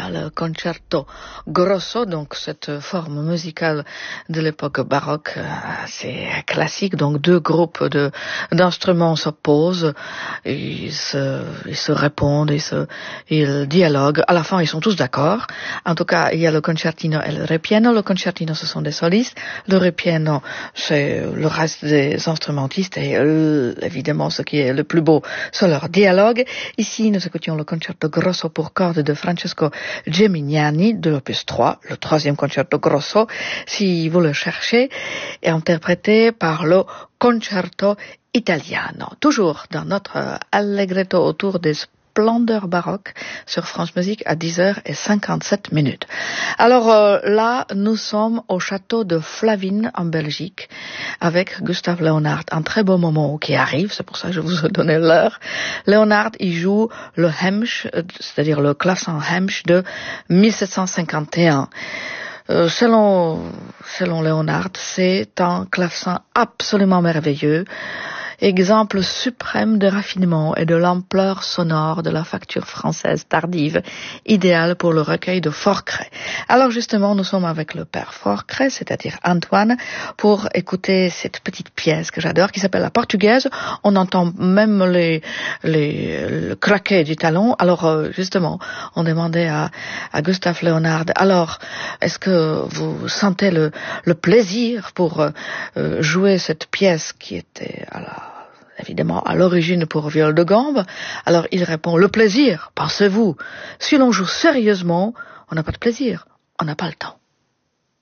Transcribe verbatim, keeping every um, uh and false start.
voilà le concerto grosso, donc cette forme musicale de l'époque baroque, assez classique. Donc deux groupes de d'instruments s'opposent, ils se, ils se répondent, ils se, ils dialoguent. À la fin, ils sont tous d'accord. En tout cas, il y a le concertino et le repiano. Le concertino, ce sont des solistes. Le repiano, c'est le reste des instrumentistes. Et euh, évidemment, ce qui est le plus beau, c'est leur dialogue. Ici, nous écoutions le concerto grosso pour cordes de Francesco Gemignani de l'opus trois, le troisième concerto grosso, si vous le cherchez, est interprété par le concerto italiano. Toujours dans notre allegretto autour des splendeurs baroques sur France Musique à dix heures cinquante-sept minutes. Alors euh, là, nous sommes au château de Flavines en Belgique avec Gustave Leonhard. Un très beau moment qui arrive, c'est pour ça que je vous ai donné l'heure. Leonhard, il joue le Hemsch, c'est-à-dire le clavecin Hemsch de mille sept cent cinquante et un. Euh, selon, selon Leonhard, c'est un clavecin absolument merveilleux, exemple suprême de raffinement et de l'ampleur sonore de la facture française tardive, idéal pour le recueil de Forcret. Alors justement, nous sommes avec le père Forcret, c'est-à-dire Antoine, pour écouter cette petite pièce que j'adore, qui s'appelle La Portugaise. On entend même les, les, le craquet du talon. Alors euh, justement, on demandait à, à Gustave Leonhard, alors, est-ce que vous sentez le, le plaisir pour euh, jouer cette pièce qui était à la évidemment à l'origine pour viol de gambe? Alors il répond, le plaisir, pensez-vous, si l'on joue sérieusement, on n'a pas de plaisir, on n'a pas le temps.